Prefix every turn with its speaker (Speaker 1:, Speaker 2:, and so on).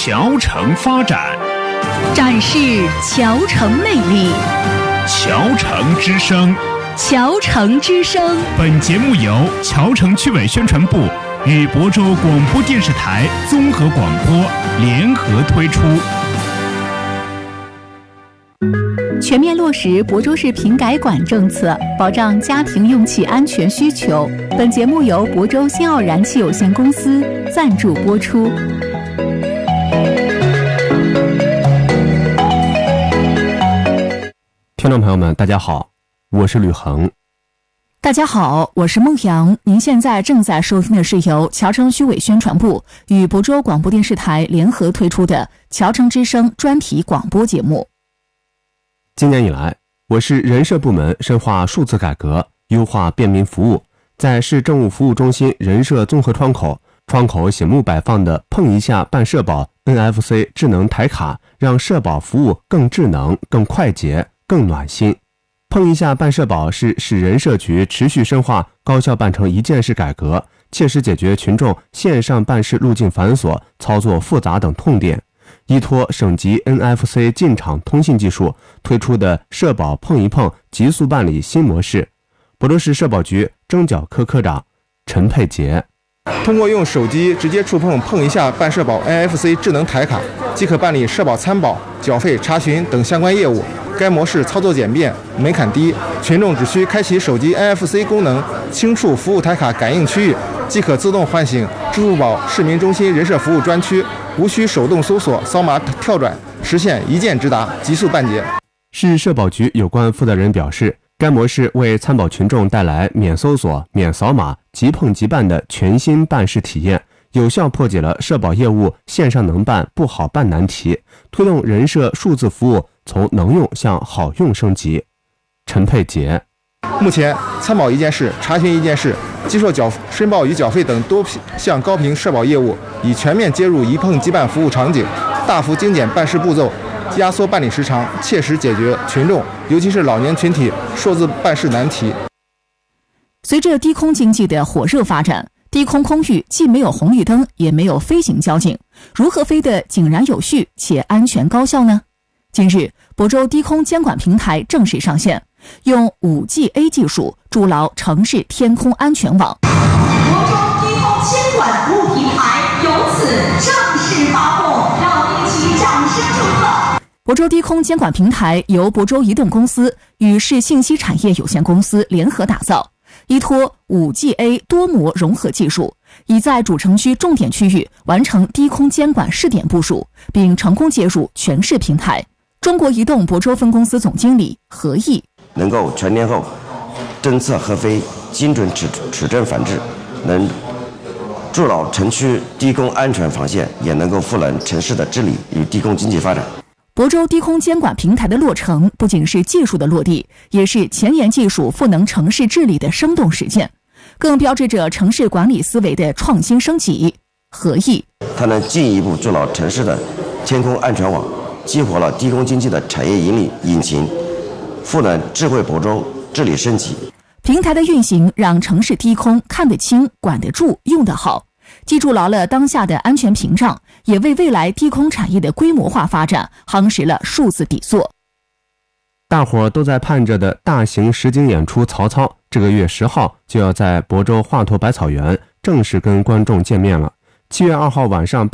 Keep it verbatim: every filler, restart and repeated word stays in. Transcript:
Speaker 1: 桥城发展，
Speaker 2: 展示桥城魅力。
Speaker 1: 桥城之声，
Speaker 2: 桥城之声。
Speaker 1: 本节目由桥城区委宣传部与亳州广播电视台综合广播联合推出。
Speaker 2: 全面落实亳州市平改管政策，保障家庭用气安全需求。本节目由亳州新奥燃气有限公司赞助播出。
Speaker 3: 听众朋友们，大家好，我是吕恒。
Speaker 2: 大家好，我是孟阳。您现在正在收听的是由桥城区委宣传部与亳州广播电视台联合推出的桥城之声专题广播节目。
Speaker 3: 今年以来，我市人社部门深化数字改革，优化便民服务，在市政务服务中心人社综合窗口窗口醒目摆放的碰一下办社保 N F C 智能台卡，让社保服务更智能、更快捷、更暖心。碰一下办社保是市人社局持续深化高效办成一件事改革，切实解决群众线上办事路径繁琐、操作复杂等痛点。依托省级 N F C 进场通信技术推出的社保碰一碰极速办理新模式。亳州市社保局征缴科科长陈佩杰，
Speaker 4: 通过用手机直接触碰碰一下办社保 N F C 智能台卡，即可办理社保参保、缴费、查询等相关业务。该模式操作简便，门槛低，群众只需开启手机 N F C 功能，轻触服务台卡感应区域，即可自动唤醒支付宝市民中心人社服务专区，无需手动搜索、扫码跳转，实现一键直达，极速办结。
Speaker 3: 市社保局有关负责人表示，该模式为参保群众带来免搜索、免扫码、即碰即办的全新办事体验，有效破解了社保业务线上能办不好办难题，推动人社数字服务从能用向好用升级。陈佩杰，
Speaker 4: 目前参保一件事、查询一件事、接受缴申报与缴费等多项高频社保业务已全面接入一碰即办服务场景，大幅精简办事步骤，压缩办理时长，切实解决群众尤其是老年群体数字办事难题。
Speaker 2: 随着低空经济的火热发展，低空空域既没有红绿灯，也没有飞行交警，如何飞得井然有序且安全高效呢？近日，亳州低空监管平台正式上线，用 五 G A 技术筑牢城市天空安全网。
Speaker 5: 亳州低空监管服务平台由此正式发布，让我们一起掌声祝贺。
Speaker 2: 亳州低空监管平台由亳州移动公司与市信息产业有限公司联合打造，依托 五 G A 多模融合技术，已在主城区重点区域完成低空监管试点部署，并成功接入全市平台。中国移动亳州分公司总经理何毅，
Speaker 6: 能够全天候侦测核飞，精准指指证反制，能筑牢城区低空安全防线，也能够赋能城市的治理与低空经济发展。
Speaker 2: 亳州低空监管平台的落成，不仅是技术的落地，也是前沿技术赋能城市治理的生动实践，更标志着城市管理思维的创新升级。何毅，
Speaker 6: 它能进一步筑牢城市的天空安全网，激活了低空经济的产业引领引擎，赋能智慧亳州治理升级。
Speaker 2: 平台的运行让城市低空看得清、管得住、用得好，既筑牢了当下的安全屏障，也为未来低空产业的规模化发展夯实了数字底座。
Speaker 3: 大伙都在盼着的大型实景演出《曹操》，这个月十号就要在亳州华佗百草园正式跟观众见面了。七月二号晚上